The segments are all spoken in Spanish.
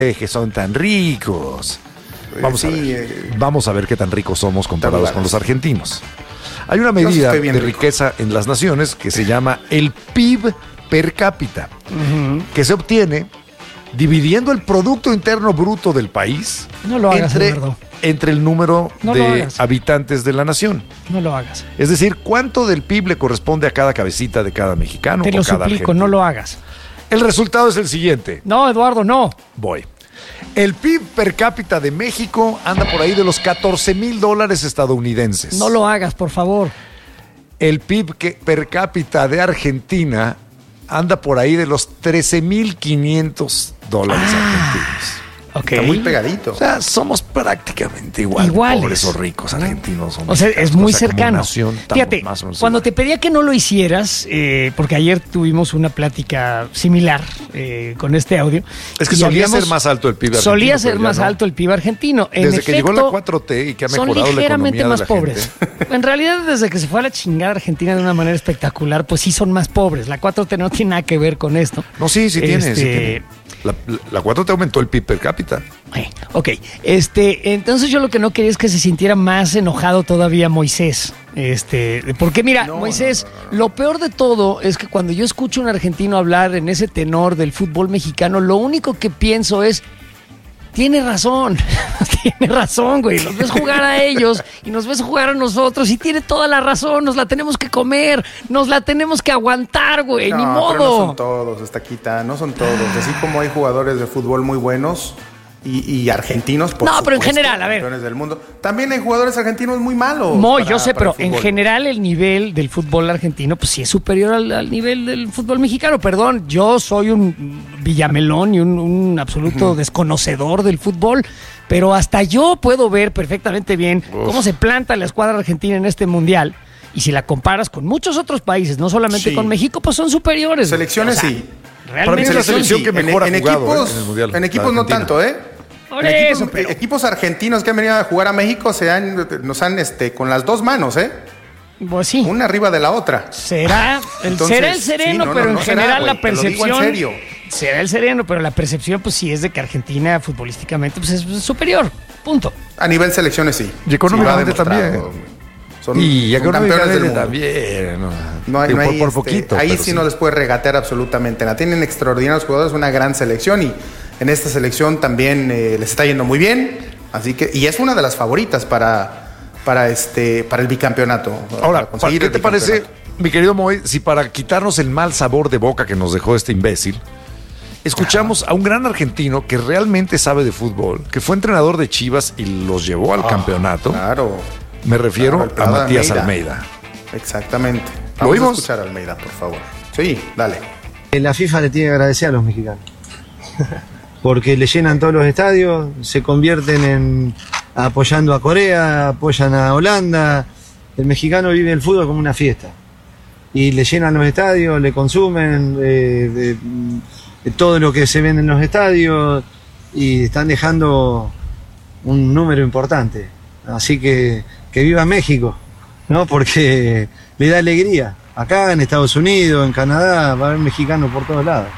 que son tan ricos. Vamos a ver qué tan ricos somos comparados con los argentinos. Hay una medida de riqueza en las naciones que se llama el PIB per cápita, que se obtiene dividiendo el Producto Interno Bruto del país entre el número de habitantes de la nación. No lo hagas. Es decir, ¿cuánto del PIB le corresponde a cada cabecita de cada mexicano? Te lo suplico, argentino? No lo hagas. El resultado es el siguiente. No, Eduardo, no. Voy. El PIB per cápita de México anda por ahí de los $14,000 estadounidenses. No lo hagas, por favor. El PIB per cápita de Argentina anda por ahí de los $13,500 argentinos. Okay. Está muy pegadito. O sea, somos prácticamente iguales. Pobres o ricos argentinos. O sea, es muy cercano. Fíjate, cuando te pedía que no lo hicieras, porque ayer tuvimos una plática similar con este audio. Es que solía ser más alto el PIB argentino. Solía ser más alto el PIB argentino. Desde que llegó la 4T y que ha mejorado son ligeramente la más economía pobres. En realidad, desde que se fue a la chingada Argentina de una manera espectacular, pues sí son más pobres. La 4T no tiene nada que ver con esto. No, sí tiene. La 4T aumentó el PIB per cápita. Ok, entonces yo lo que no quería es que se sintiera más enojado todavía Moisés. Porque mira, Moisés, lo peor de todo es que cuando yo escucho a un argentino hablar en ese tenor del fútbol mexicano, lo único que pienso es, tiene razón, güey. Nos ves jugar a ellos y nos ves jugar a nosotros y tiene toda la razón. Nos la tenemos que comer, nos la tenemos que aguantar, güey. Ni modo. Pero no son todos, Estaquita, no son todos. Así como hay jugadores de fútbol muy buenos y argentinos, por supuesto, pero en general, a ver. Campeones del mundo. También hay jugadores argentinos muy malos. Yo sé, pero en general el nivel del fútbol argentino, pues sí es superior al nivel del fútbol mexicano. Perdón, yo soy un villamelón y un absoluto desconocedor del fútbol, pero hasta yo puedo ver perfectamente bien cómo se planta la escuadra argentina en este mundial. Y si la comparas con muchos otros países, no solamente con México, pues son superiores. Selecciones, sí. Realmente es la selección que mejor ha jugado en el mundial. En equipos no tanto, equipos argentinos que han venido a jugar a México nos han con las dos manos, Pues sí. Una arriba de la otra. Será el sereno, pero en general la percepción. Lo digo en serio. Será el sereno, pero la percepción, pues sí es de que Argentina futbolísticamente pues es superior. Punto. A nivel selecciones, sí. Y económicamente también. Son campeones del mundo. También. No hay, por poquito. Ahí sí no les puede regatear absolutamente nada. Tienen extraordinarios jugadores, una gran selección y en esta selección también les está yendo muy bien. Así que, y es una de las favoritas para el bicampeonato. Ahora, ¿qué te parece, mi querido Moy, si para quitarnos el mal sabor de boca que nos dejó este imbécil, escuchamos a un gran argentino que realmente sabe de fútbol, que fue entrenador de Chivas y los llevó al campeonato? Claro. Me refiero a Matías Almeida. Exactamente. ¿Lo oímos? A escuchar a Almeida, por favor. Sí, dale. La FIFA le tiene que agradecer a los mexicanos. Porque le llenan todos los estadios, se convierten en apoyando a Corea, apoyan a Holanda. El mexicano vive el fútbol como una fiesta. Y le llenan los estadios, le consumen de todo lo que se vende en los estadios y están dejando un número importante. Así que viva México, ¿no? Porque le da alegría. Acá en Estados Unidos, en Canadá, va a haber mexicanos por todos lados.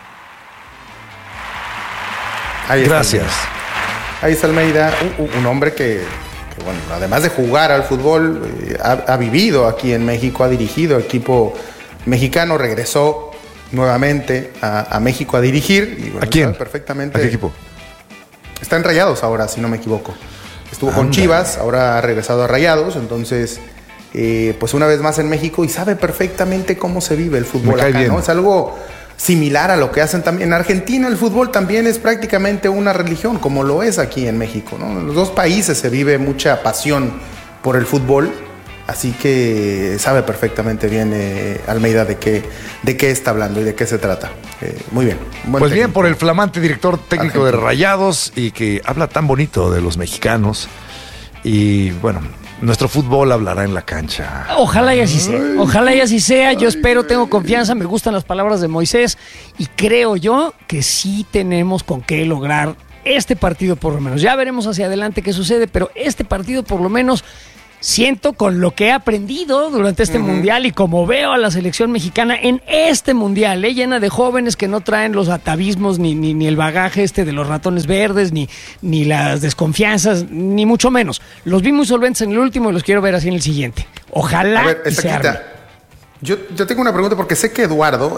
Gracias. Ahí está Almeida, un hombre que, bueno, además de jugar al fútbol, ha vivido aquí en México, ha dirigido equipo mexicano, regresó nuevamente a México a dirigir. Y, bueno, ¿a quién? Perfectamente. ¿A qué equipo? Está en Rayados ahora, si no me equivoco. Estuvo con Chivas, ahora ha regresado a Rayados, entonces, pues una vez más en México y sabe perfectamente cómo se vive el fútbol acá, ¿no? Es algo similar a lo que hacen también. En Argentina el fútbol también es prácticamente una religión, como lo es aquí en México, ¿no? En los dos países se vive mucha pasión por el fútbol, así que sabe perfectamente bien Almeida de qué está hablando y de qué se trata. Muy bien. Pues bien, por el flamante director técnico de Rayados y que habla tan bonito de los mexicanos. Y bueno, nuestro fútbol hablará en la cancha. Ojalá y así sea. Ojalá y así sea. Yo espero, tengo confianza, me gustan las palabras de Moisés y creo yo que sí tenemos con qué lograr este partido por lo menos. Ya veremos hacia adelante qué sucede, pero este partido por lo menos siento con lo que he aprendido durante este mundial y como veo a la selección mexicana en este mundial, llena de jóvenes que no traen los atavismos ni el bagaje de los ratones verdes, ni las desconfianzas, ni mucho menos. Los vi muy solventes en el último y los quiero ver así en el siguiente. Ojalá a ver, se arme. Yo tengo una pregunta porque sé que Eduardo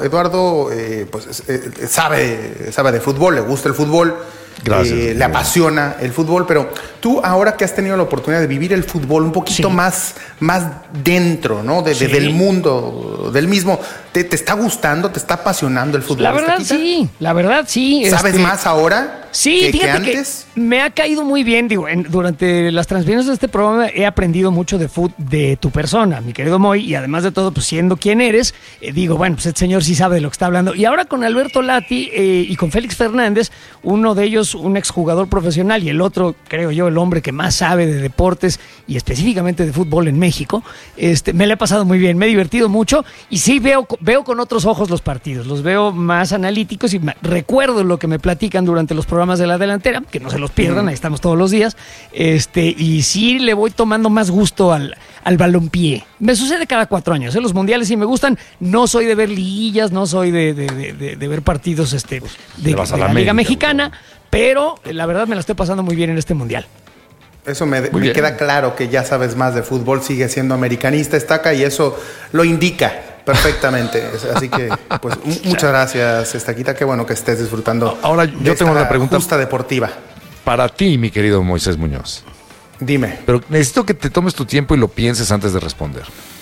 sabe de fútbol, le gusta el fútbol. Gracias, le apasiona el fútbol, pero tú ahora que has tenido la oportunidad de vivir el fútbol un poquito más dentro, ¿no? Del mundo, del mismo, ¿te está gustando, te está apasionando el fútbol? La verdad sí. ¿Sabes más ahora? Sí, fíjate que antes me ha caído muy bien, durante las transmisiones de este programa he aprendido mucho de tu persona, mi querido Moy, y además de todo, pues siendo quien eres, pues este señor sí sabe de lo que está hablando. Y ahora con Alberto Lati y con Félix Fernández, uno de ellos un exjugador profesional y el otro, creo yo, el hombre que más sabe de deportes y específicamente de fútbol en México, me la he pasado muy bien, me he divertido mucho y sí veo con otros ojos los partidos, los veo más analíticos y recuerdo lo que me platican durante los programas de la delantera, que no se los pierdan, ahí estamos todos los días, y sí le voy tomando más gusto al balompié. Me sucede cada 4 años, los mundiales sí me gustan, no soy de ver liguillas, no soy de ver partidos de la Liga Mexicana, pero la verdad me la estoy pasando muy bien en este mundial. Eso me queda claro que ya sabes más de fútbol, sigue siendo americanista, Estaca, y eso lo indica perfectamente. Así que, pues, muchas gracias, Estaquita. Qué bueno que estés disfrutando. Ahora yo tengo una pregunta justa deportiva. Para ti, mi querido Moisés Muñoz. Dime. Pero necesito que te tomes tu tiempo y lo pienses antes de responder.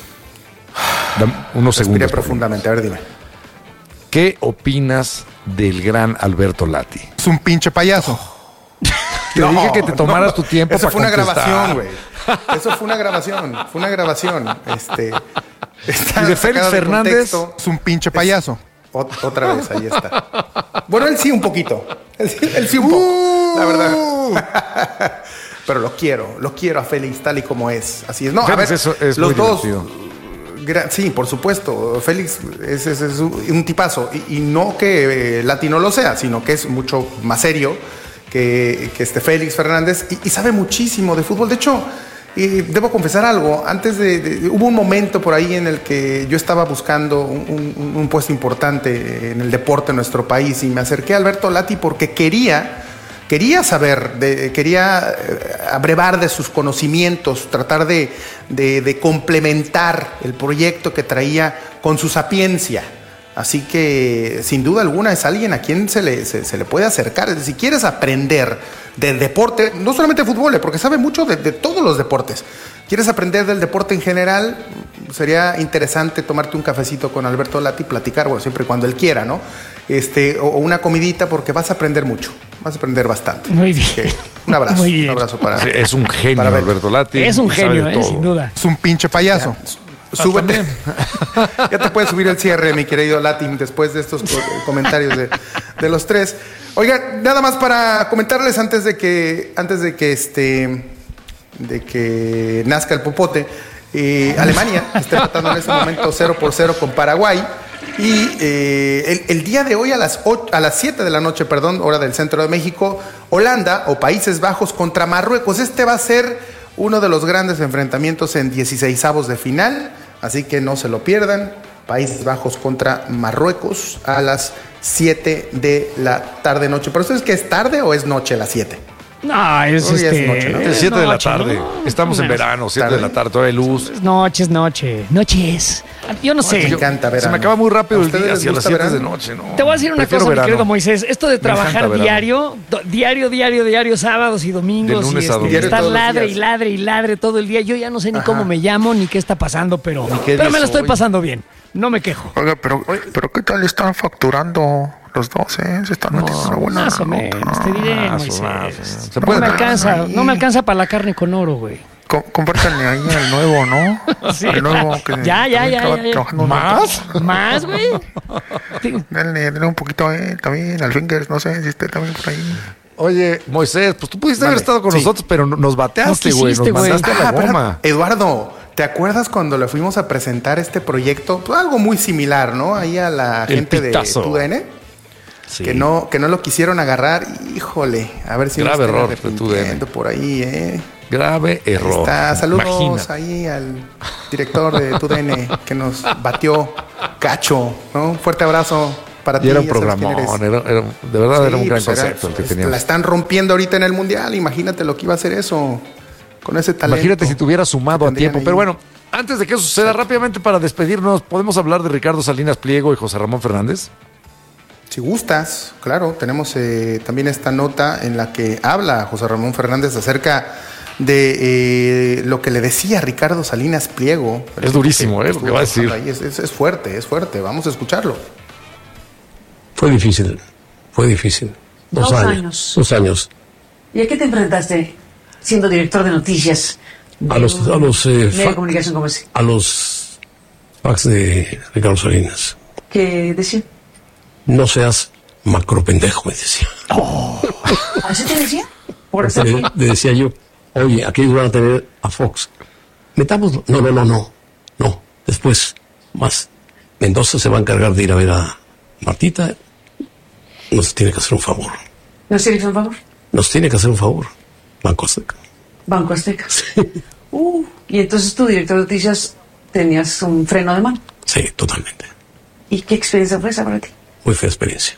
Unos segundos. Respiré profundamente. A ver, dime. ¿Qué opinas del gran Alberto Lati? Es un pinche payaso. Te dije que te tomaras tu tiempo para contestar. Eso fue una grabación, güey. Eso fue una grabación. Y de Félix Fernández es un pinche payaso. Otra vez, ahí está. Bueno, él sí un poquito. Él sí un poco, la verdad. Pero lo quiero a Félix tal y como es. Así es. No, a ver, eso es los muy dos. Divertido. Sí, por supuesto. Félix es un tipazo. Y no que Lati no lo sea, sino que es mucho más serio que Félix Fernández y sabe muchísimo de fútbol. De hecho, debo confesar algo. Antes hubo un momento por ahí en el que yo estaba buscando un puesto importante en el deporte en nuestro país y me acerqué a Alberto Lati porque quería saber, quería abrevar de sus conocimientos, tratar de complementar el proyecto que traía con su sapiencia. Así que, sin duda alguna, es alguien a quien se le puede acercar. Si quieres aprender del deporte, no solamente de fútbol, porque sabe mucho de todos los deportes. ¿Quieres aprender del deporte en general? Sería interesante tomarte un cafecito con Alberto Lati y platicar, siempre y cuando él quiera, ¿no? O una comidita, porque vas a aprender mucho. Vas a aprender bastante. Muy bien. Un abrazo. Muy bien. Un abrazo para... Sí, es un genio, Alberto Lati. Es un genio, sin duda. Es un pinche payaso. Súbete. Ya te puedes subir el cierre, mi querido Latin, después de estos comentarios de los tres. Oigan, nada más para comentarles antes de que nazca el popote. Alemania está empatando en este momento 0-0 con Paraguay. Y el día de hoy a las 7 de la noche, hora del centro de México, Holanda o Países Bajos contra Marruecos. Este va a ser uno de los grandes enfrentamientos en 16avos de final. Así que no se lo pierdan. Países Bajos contra Marruecos a las 7 de la tarde-noche. ¿Pero ustedes qué es tarde o es noche a las 7? No, es noche, ¿no? Es 7 de la tarde. ¿No? Estamos en verano, 7 de la tarde, todavía hay luz. Es noche. Noches. Yo no sé. Me encanta verano. Se me acaba muy rápido el día, hacia las 7 verano? de noche, ¿no? Te voy a decir una cosa, mi querido Moisés. Esto de trabajar diario, sábados y domingos, y estar ladre y ladre todo el día. Yo ya no sé ni cómo me llamo, ni qué está pasando, pero me la estoy pasando bien. No me quejo. Oiga, pero ¿qué tal están facturando los dos, Se están metiendo una buena más o menos, te diré, Moisés. No me alcanza para la carne con oro, güey. Compártanle ahí al nuevo, ¿no? Sí. El nuevo que ya. ¿Más, güey? Denle un poquito también al Fingers, no sé si esté también por ahí. Oye, Moisés, pues tú pudiste haber estado con nosotros, pero nos bateaste, güey. Nos mandaste a la goma. Eduardo, ¿te acuerdas cuando le fuimos a presentar este proyecto? Pues algo muy similar, ¿no? Ahí a la gente de TUDN. Sí. Que no lo quisieron agarrar. Híjole, a ver si grave error de TUDN por ahí, Grave error. Saludos ahí al director de TUDN que nos batió cacho, ¿no? Un fuerte abrazo para ti. Y era un programón, de verdad era un gran concepto el que teníamos. La están rompiendo ahorita en el Mundial, imagínate lo que iba a hacer eso con ese talento. Imagínate si te hubieras sumado a tiempo, pero bueno, antes de que eso suceda, rápidamente para despedirnos, ¿podemos hablar de Ricardo Salinas Pliego y José Ramón Fernández? Si gustas, claro, tenemos también esta nota en la que habla José Ramón Fernández acerca de lo que le decía Ricardo Salinas Pliego. Es durísimo, lo que va a decir. Es fuerte, vamos a escucharlo. Fue difícil. 2 años. 2 años. ¿Y a qué te enfrentaste siendo director de noticias? A los medio de comunicación como ese. A los fax de Ricardo Salinas. ¿Qué decía? No seas macropendejo, me decía. ¿Así te decía? Por eso le decía yo, oye, aquí van a tener a Fox. Metamos. No. Después, más. Mendoza se va a encargar de ir a ver a Martita. Nos tiene que hacer un favor. ¿Nos tiene que hacer un favor? Nos tiene que hacer un favor. Banco Azteca. Banco Azteca. Sí. Y entonces tú, director de noticias, tenías un freno de mano. Sí, totalmente. ¿Y qué experiencia fue esa para ti? Muy fea experiencia.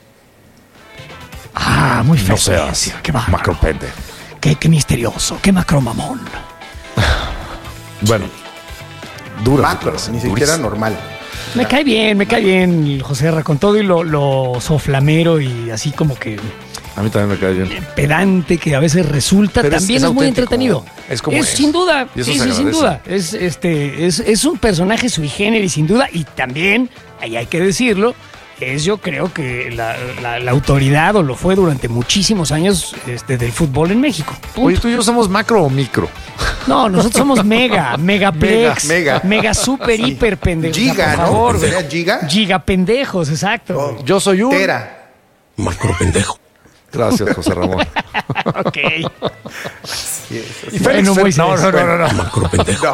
Muy fea. No seas macropende. Qué misterioso, qué macromamón. Bueno, dura. Macro, ni siquiera normal. Me cae bien José R. con todo y lo soflamero y así como que... A mí también me cae bien. Pedante que a veces resulta, pero también es muy entretenido. Es como sin duda. Sí, sin duda. Es un personaje sui generis, sin duda, y también, ahí hay que decirlo, yo creo que la autoridad, o lo fue durante muchísimos años, del fútbol en México. Punto. Oye, ¿tú y yo somos macro o micro? No, nosotros somos megaplex, mega super hiper pendejos. Giga, por favor, ¿no? ¿Sería giga? Giga pendejos, exacto. Yo soy un... Tera. Macro pendejo. Gracias, José Ramón. Ok. Y Félix no. Macro pendejo.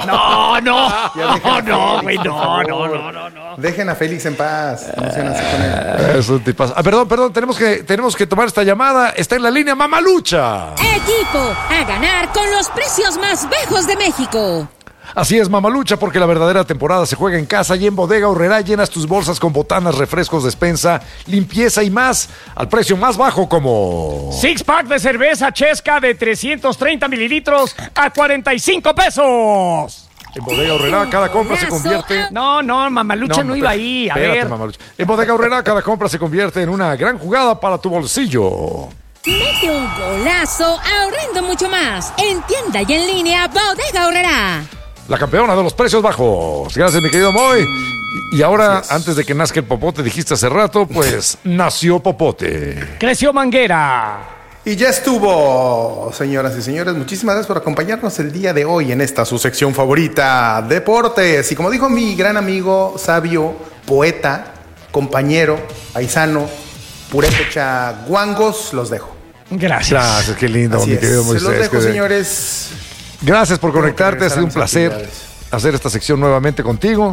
No, güey, no. Dejen a Félix en paz. No sean así con él. Es un tipazo. Perdón, tenemos que tomar esta llamada. Está en la línea Mamalucha. Equipo a ganar con los precios más bajos de México. Así es, Mamalucha, porque la verdadera temporada se juega en casa y en Bodega Aurrerá llenas tus bolsas con botanas, refrescos, despensa, limpieza y más al precio más bajo como... Six pack de cerveza Chesca de 330 mililitros a 45 pesos. En Bodega Aurrerá cada compra se convierte... No, Mamalucha no iba ahí, a ver. Mamalucha. En Bodega Aurrerá cada compra se convierte en una gran jugada para tu bolsillo. Mete un golazo ahorrando mucho más. En tienda y en línea Bodega Aurrerá. La campeona de los precios bajos. Gracias, mi querido Moy. Y ahora, antes de que nazca el popote, dijiste hace rato, pues nació popote. Creció manguera. Y ya estuvo, señoras y señores. Muchísimas gracias por acompañarnos el día de hoy en esta su sección favorita, Deportes. Y como dijo mi gran amigo, sabio, poeta, compañero, paisano, purépecha, guangos, los dejo. Gracias, qué lindo, mi querido Moisés. Se los dejo, señores. Gracias por conectarte, ha sido un placer hacer esta sección nuevamente contigo.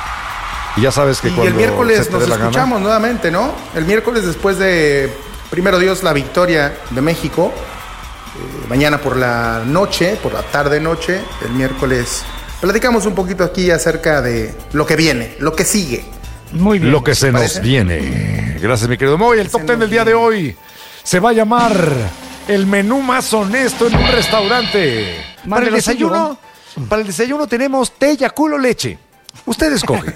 Y ya sabes que cuando el miércoles nos escuchamos nuevamente, ¿no? El miércoles después de, primero Dios, la victoria de México. Mañana por la noche, por la tarde-noche, el miércoles platicamos un poquito aquí acerca de lo que viene, lo que sigue. Muy bien. Lo que se nos viene. Gracias, mi querido Moy. El top 10 del día de hoy se va a llamar el menú más honesto en un restaurante. Para el desayuno tenemos té, Yakult o leche. Usted escoge.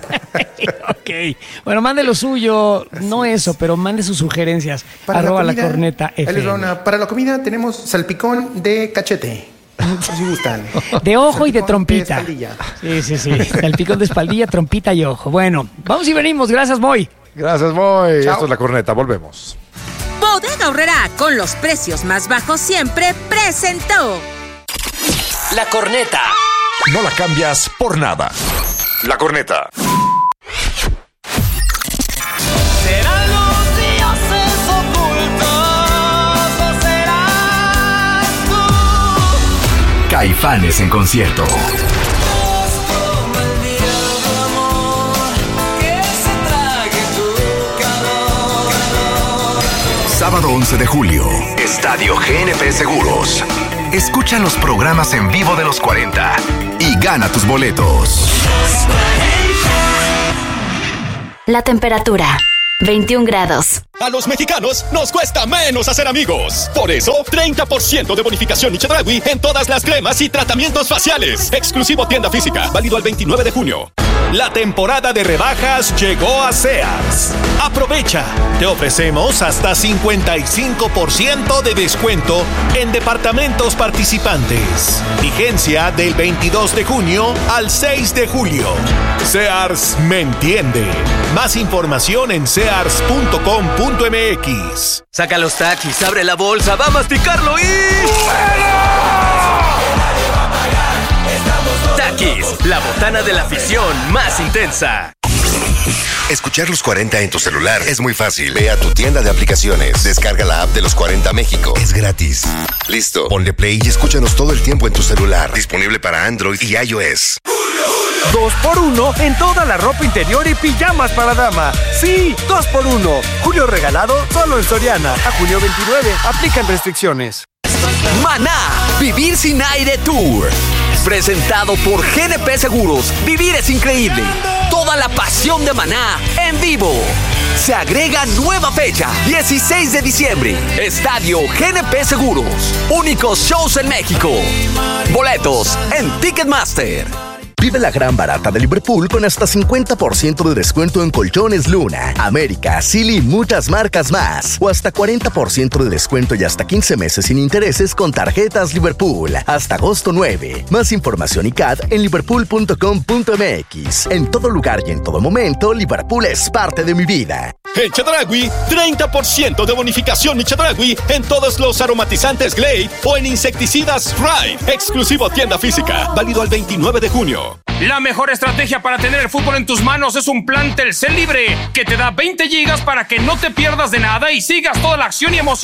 Ok. Bueno, mande lo suyo. No eso, pero mande sus sugerencias. @ la corneta FM. Para la comida tenemos salpicón de cachete. Si gustan. De ojo y de trompita. Sí. Salpicón de espaldilla, trompita y ojo. Bueno, vamos y venimos. Gracias, Moy. Gracias, Moy. Chao. Esto es La Corneta. Volvemos. Bodega Aurrerá, con los precios más bajos siempre, presentó La Corneta. No la cambias por nada. La Corneta. Serán los dioses ocultos, o serás tú. Caifanes en concierto. Sábado 11 de julio, Estadio GNP Seguros. Escucha los programas en vivo de los 40 y gana tus boletos. La temperatura, 21 grados. A los mexicanos nos cuesta menos hacer amigos. Por eso, 30% de bonificación y Chedraui en todas las cremas y tratamientos faciales. Exclusivo tienda física, válido al 29 de junio. La temporada de rebajas llegó a Sears. Aprovecha. Te ofrecemos hasta 55% de descuento en departamentos participantes. Vigencia del 22 de junio al 6 de julio. Sears me entiende. Más información en sears.com.mx. Saca los taquis, abre la bolsa, va a masticarlo y... Takis, la botana de la afición más intensa. Escuchar los 40 en tu celular es muy fácil. Ve a tu tienda de aplicaciones, descarga la app de los 40 México. Es gratis. Listo, ponle play y escúchanos todo el tiempo en tu celular. Disponible para Android y iOS. 2x1 en toda la ropa interior y pijamas para dama. Sí, 2x1. Julio regalado solo en Soriana. A junio 29. Aplican restricciones. Maná, Vivir sin Aire Tour. Presentado por GNP Seguros. Vivir es increíble. Toda la pasión de Maná en vivo. Se agrega nueva fecha, 16 de diciembre. Estadio GNP Seguros. Únicos shows en México. Boletos en Ticketmaster. Vive la gran barata de Liverpool con hasta 50% de descuento en colchones Luna, América, Silly y muchas marcas más. O hasta 40% de descuento y hasta 15 meses sin intereses con tarjetas Liverpool. Hasta agosto 9. Más información y CAD en liverpool.com.mx. En todo lugar y en todo momento, Liverpool es parte de mi vida. En Chedraui, 30% de bonificación y Chedraui en todos los aromatizantes Glade o en insecticidas Ride. Exclusivo tienda física, válido al 29 de junio. La mejor estrategia para tener el fútbol en tus manos es un plan Telcel Libre que te da 20 gigas para que no te pierdas de nada y sigas toda la acción y emoción